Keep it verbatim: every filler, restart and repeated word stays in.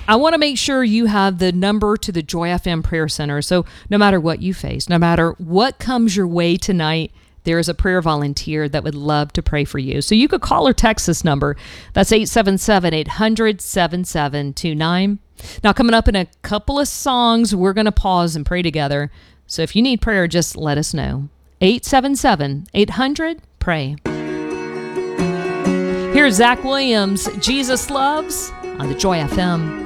I want to make sure you have the number to the Joy F M Prayer Center. So no matter what you face, no matter what comes your way tonight, there is a prayer volunteer that would love to pray for you. So you could call or text this number. That's eight seven seven, eight hundred, seven seven two nine. Now, coming up in a couple of songs, we're going to pause and pray together. So if you need prayer, just let us know. eight seven seven, eight hundred, pray. Here's Zach Williams, Jesus Loves, on the Joy F M.